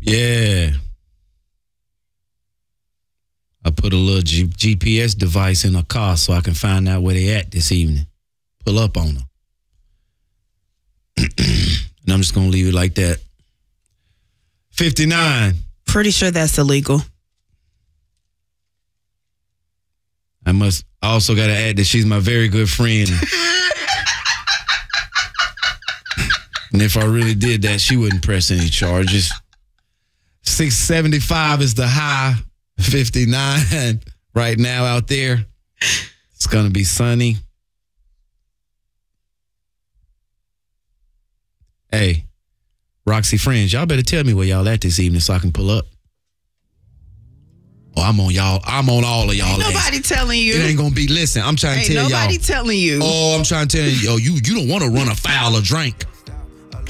Yeah. I put a little GPS device in a car so I can find out where they at this evening. Pull up on them. And I'm just going to leave it like that. 59. Pretty sure that's illegal. I also got to add that she's my very good friend. And if I really did that, she wouldn't press any charges. 675 is the high. 59 right now out there. It's going to be sunny. Hey, Roxy friends, y'all better tell me where y'all at this evening so I can pull up. Oh, I'm on y'all. I'm on all of y'all. Ain't nobody telling you. It ain't going to be, listen, I'm trying to tell y'all. Ain't nobody telling you. Oh, I'm trying to tell you, you don't want to run afoul or drink.